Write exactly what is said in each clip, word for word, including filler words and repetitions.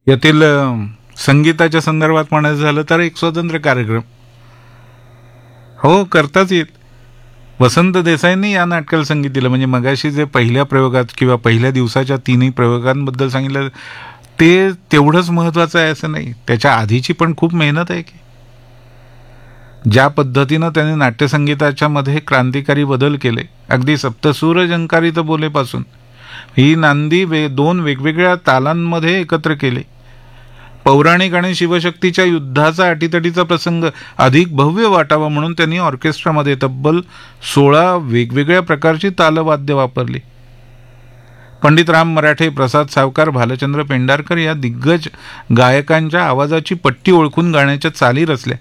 यातील अ, संगीताच्या संदर्भात म्हणायचं झालं तर एक स्वतंत्र कार्यक्रम हो करताच येत. वसंत देसाईंनी या नाटकाला संगीत दिलं. म्हणजे मगाशी जे पहिल्या प्रयोगात किंवा पहिल्या दिवसाच्या तीनही प्रयोगांबद्दल सांगितलं ते तेवढंच महत्त्वाचं आहे असं नाही. त्याच्या आधीची पण खूप मेहनत आहे की ज्या पद्धतीनं त्यांनी नाट्यसंगीताच्या मध्ये क्रांतिकारी बदल केले. अगदी सप्तसूर झंकारित बोलेपासून ही नांदी वे दोन वेगवेगळ्या तालांमध्ये एकत्र केले. पौराणिक आणि शिवशक्तीच्या युद्धाचा अटीतटीचा प्रसंग अधिक भव्य वाटावा म्हणून त्यांनी ऑर्केस्ट्रामध्ये तब्बल सोळा वेगवेगळ्या प्रकारची तालवाद्य वापरली. पंडित राम मराठे, प्रसाद सावकार, भालचंद्र पेंढारकर या दिग्गज गायकांच्या आवाजाची पट्टी ओळखून गाण्याच्या चाली रचल्या.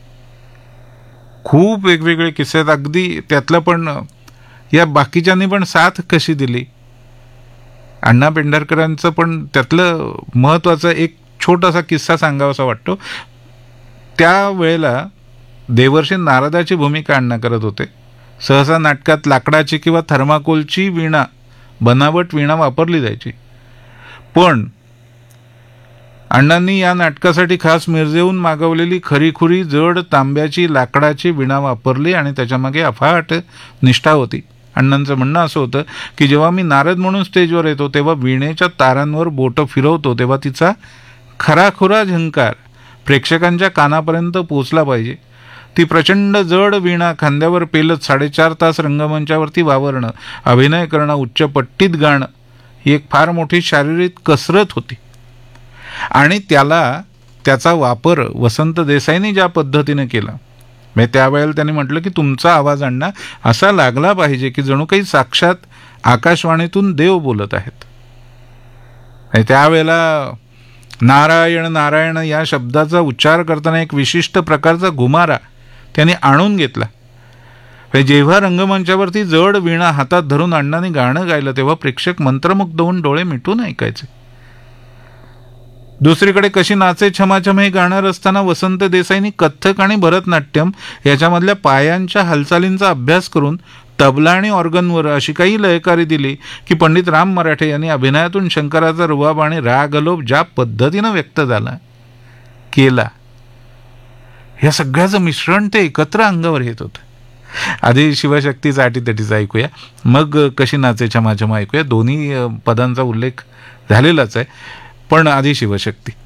खूप वेगवेगळे किस्से आहेत. अगदी त्यातलं पण या बाकीच्यांनी पण साथ कशी दिली. अण्णा पेंढारकरांचं पण त्यातलं महत्त्वाचं एक छोटासा किस्सा सांगावासा वाटतो. त्यावेळेला देवर्षी नारदाची भूमिका अण्णा करत होते. सहसा नाटकात लाकडाची किंवा थर्माकोलची वीणा, बनावट वीणा वापरली जायची. पण अण्णांनी या नाटकासाठी खास मिरजेहून मागवलेली खरीखुरी जड तांब्याची लाकडाची वीणा वापरली आणि त्याच्यामागे अफाट निष्ठा होती. अण्णांचं म्हणणं असं होतं की जेव्हा मी नारद म्हणून स्टेजवर येतो तेव्हा वीणेच्या तारांवर बोटं फिरवतो तेव्हा तिचा खराखुरा झंकार प्रेक्षकांच्या कानापर्यंत पोचला पाहिजे. ती प्रचंड जड वीणा खांद्यावर पेलत साडेचार तास रंगमंचावरती वावरणं, अभिनय करणं, उच्च पट्टीत गाणं ही एक फार मोठी शारीरिक कसरत होती. आणि त्याला त्याचा वापर वसंत देसाईंनी ज्या पद्धतीने केला म्हणजे त्यावेळेला त्यांनी म्हटलं की तुमचा आवाज अण्णा असा लागला पाहिजे की जणू काही साक्षात आकाशवाणीतून देव बोलत आहेत. त्यावेळेला नारायण नारायण या शब्दाचा उच्चार करताना एक विशिष्ट प्रकारचा घुमारा त्यांनी आणून घेतला. जेव्हा रंगमंचावरती जड वीणा हातात धरून अण्णांनी गाणं गायलं तेव्हा प्रेक्षक मंत्रमुग्ध होऊन डोळे मिटून ऐकायचे. दुसरीकडे कशी नाचे छमाछम हे गाणं रचताना वसंत देसाईंनी कथ्थक आणि भरतनाट्यम याच्यामधल्या पायांच्या हालचालींचा अभ्यास करून तबला आणि ऑर्गनवर अशी काही लयकारी दिली की पंडित राम मराठे यांनी अभिनयातून शंकराचा रुबाब आणि रागलोप ज्या पद्धतीनं व्यक्त झाला केला या सगळ्याचं मिश्रण ते एकत्र अंगावर येत होतं. आधी शिवशक्तीचा अटीतटीचा ऐकूया, मग कशी नाचे छमाछम ऐकूया. दोन्ही पदांचा उल्लेख झालेलाच आहे पण आधी शिवशक्ती.